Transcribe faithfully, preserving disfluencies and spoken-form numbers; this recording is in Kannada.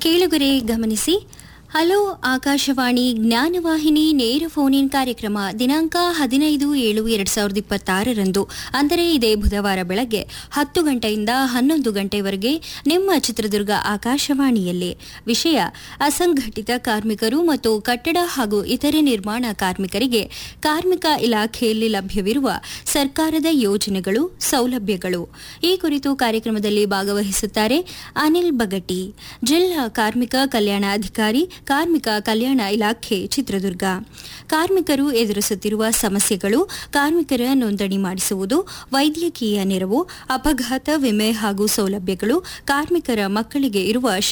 ಕೇಳುಗರೆ ಗಮನಿಸಿ. ಹಲೋ ಆಕಾಶವಾಣಿ ಜ್ಞಾನವಾಹಿನಿ ನೇರ ಫೋನ್ ಇನ್ ಕಾರ್ಯಕ್ರಮ ದಿನಾಂಕ ಹದಿನೈದು ಏಳು ಎರಡು ಸಾವಿರದ ಇಪ್ಪತ್ತಾರರಂದು ಅಂದರೆ ಇದೇ ಬುಧವಾರ ಬೆಳಗ್ಗೆ ಹತ್ತು ಗಂಟೆಯಿಂದ ಹನ್ನೊಂದು ಗಂಟೆವರೆಗೆ ನಿಮ್ಮ ಚಿತ್ರದುರ್ಗ ಆಕಾಶವಾಣಿಯಲ್ಲಿ. ವಿಷಯ ಅಸಂಘಟಿತ ಕಾರ್ಮಿಕರು ಮತ್ತು ಕಟ್ಟಡ ಹಾಗೂ ಇತರೆ ನಿರ್ಮಾಣ ಕಾರ್ಮಿಕರಿಗೆ ಕಾರ್ಮಿಕ ಇಲಾಖೆಯಲ್ಲಿ ಲಭ್ಯವಿರುವ ಸರ್ಕಾರದ ಯೋಜನೆಗಳು, ಸೌಲಭ್ಯಗಳು. ಈ ಕುರಿತು ಕಾರ್ಯಕ್ರಮದಲ್ಲಿ ಭಾಗವಹಿಸುತ್ತಾರೆ ಅನಿಲ್ ಬಗಟಿ, ಜಿಲ್ಲಾ ಕಾರ್ಮಿಕ ಕಲ್ಯಾಣಾಧಿಕಾರಿ, ಕಾರ್ಮಿಕ ಕಲ್ಯಾಣ ಇಲಾಖೆ ಚಿತ್ರದುರ್ಗ. ಕಾರ್ಮಿಕರು ಎದುರಿಸುತ್ತಿರುವ ಸಮಸ್ಯೆಗಳು: ಕಾರ್ಮಿಕರ ನೋಂದಣಿ ಮಾಡಿಸುವುದು, ವೈದ್ಯಕೀಯ ನೆರವು, ಅಪಘಾತ ವಿಮೆ ಹಾಗೂ ಸೌಲಭ್ಯಗಳು, ಕಾರ್ಮಿಕರ ಮಕ್ಕಳಿಗೆ ಇರುವ